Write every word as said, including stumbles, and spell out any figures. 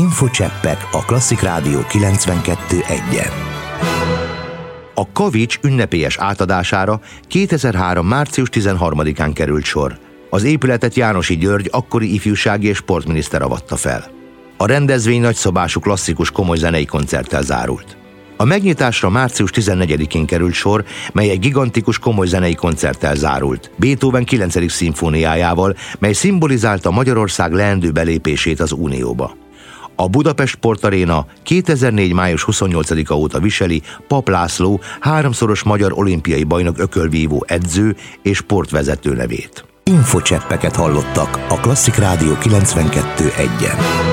Infocseppek a Klasszik Rádió kilencvenkettő egyen. A Kavics ünnepélyes átadására kétezer-három. március tizenharmadikán került sor. Az épületet Jánosi György akkori ifjúsági és sportminiszter avatta fel. A rendezvény nagyszabású klasszikus komoly zenei koncerttel zárult. A megnyitásra március tizennegyedikén került sor, mely egy gigantikus komoly zenei koncerttel zárult, Beethoven kilencedik szimfóniájával, mely szimbolizálta Magyarország leendő belépését az Unióba. A Budapest Sportaréna kétezer-négy. május huszonnyolcadika óta viseli Papp László háromszoros magyar olimpiai bajnok ökölvívó edző és sportvezető nevét. Infocseppeket hallottak a Klasszik Rádió kilencvenkettő egyen.